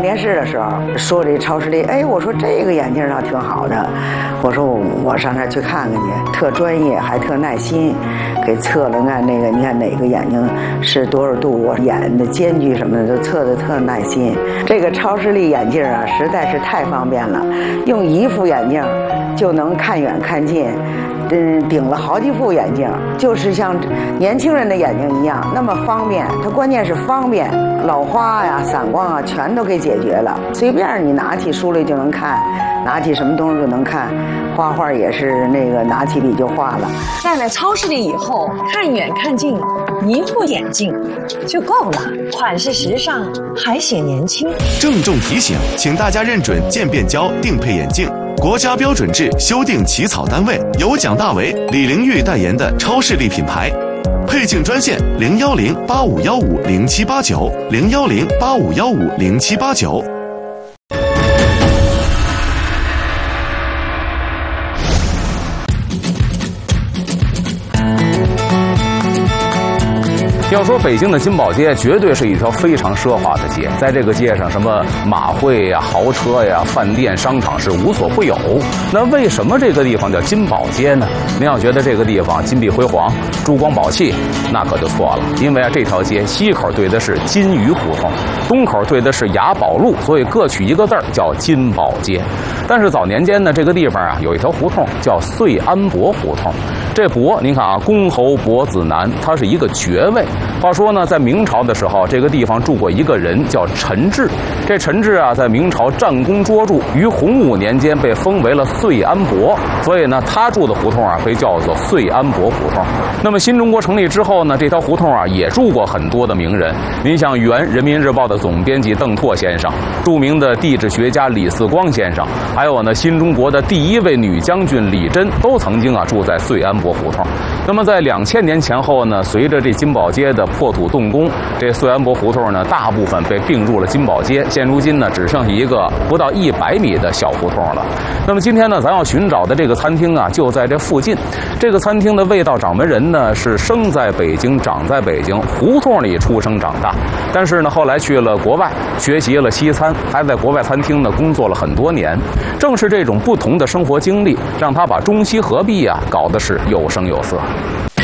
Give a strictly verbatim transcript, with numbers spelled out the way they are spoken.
电视的时候说这超视力，哎，我说这个眼镜倒挺好的，我说我我上那儿去看看去，特专业还特耐心，给测了看那个，你看哪个眼睛是多少度，我眼的间距什么的都测的特耐心。这个超视力眼镜啊，实在是太方便了，用一副眼镜就能看远看近。嗯，顶了好几副眼镜，就是像年轻人的眼睛一样，那么方便。它关键是方便，老花呀、散光啊，全都给解决了。随便你拿起书来就能看，拿起什么东西就能看，画画也是那个拿起笔就画了。 戴了超视力以后，看远看近，一副眼镜就够了，款式时尚，还显年轻。 郑重提醒，请大家认准渐变胶定配眼镜。国家标准制修订起草单位由蒋大为、李玲玉代言的超视力品牌。配镜专线零幺零八五幺五零七八九零幺零八五幺五零七八九。 要说北京的金宝街，绝对是一条非常奢华的街。在这个街上，什么马会呀、豪车呀、饭店、商场是无所不有。那为什么这个地方叫金宝街呢？您要觉得这个地方金碧辉煌、珠光宝气，那可就错了。因为啊，这条街西口对的是金鱼胡同，东口对的是雅宝路，所以各取一个字儿叫金宝街。但是早年间呢，这个地方啊有一条胡同叫遂安伯胡同。这伯，您看啊，公侯伯子男，它是一个爵位。话说呢，在明朝的时候，这个地方住过一个人叫陈志。这陈志啊，在明朝战功卓著，于洪武年间被封为了遂安伯，所以呢，他住的胡同啊被叫做遂安伯胡同。那么新中国成立之后呢，这条胡同啊也住过很多的名人。您像原《人民日报》的总编辑邓拓先生，著名的地质学家李四光先生，还有呢新中国的第一位女将军李珍，都曾经啊住在遂安伯胡同。那么在两千年前后呢，随着这金宝街的破土动工，这遂安伯胡同呢大部分被并入了金宝街，现如今呢只剩下一个不到一百米的小胡同了。那么今天呢，咱要寻找的这个餐厅啊，就在这附近。这个餐厅的味道掌门人呢是生在北京、长在北京胡同里出生长大，但是呢后来去了国外学习了西餐，还在国外餐厅呢工作了很多年。正是这种不同的生活经历，让他把中西合璧啊搞得是有声有色。